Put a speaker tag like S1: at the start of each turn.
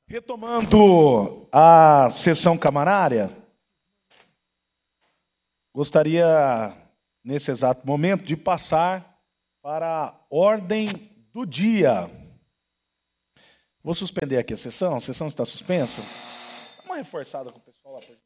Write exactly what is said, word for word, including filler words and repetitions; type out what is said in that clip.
S1: Retomando a sessão camarária, gostaria, nesse exato momento, de passar para a ordem do dia. Vou suspender aqui a sessão, a sessão está suspensa. Dá uma reforçada com o pessoal lá.